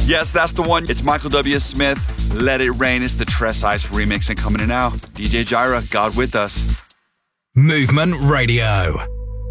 Yes, that's the one. It's Michael W. Smith. Let It Rain. It's the Tress Ice remix and coming in now. DJ Gyra, God with us. Movement Radio.